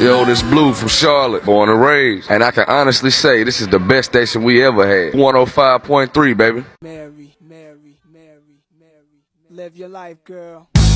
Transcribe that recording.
Yo, this Blue from Charlotte, born and raised. And I can honestly say this is the best station we ever had. 105.3, baby. Mary, live your life, girl.